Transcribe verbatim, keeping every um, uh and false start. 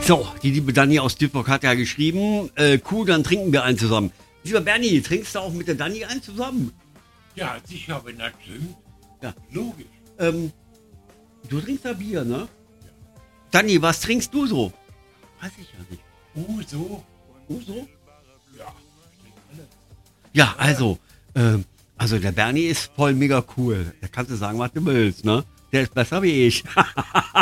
So, die liebe Dani aus Duisburg hat ja geschrieben, äh, cool, dann trinken wir einen zusammen. Lieber Bernie, trinkst du auch mit der Dani einen zusammen? Ja, sicher, wenn das stimmt. Ja. Logisch. Ähm, du trinkst ja Bier, ne? Ja. Dani, was trinkst du so? Weiß ich ja nicht. Uh, so. Uh, so? Ja, ich trinke alles. Ja, also, ähm, also der Bernie ist voll mega cool. Da kannst du sagen, was du willst, ne? Der ist besser wie ich.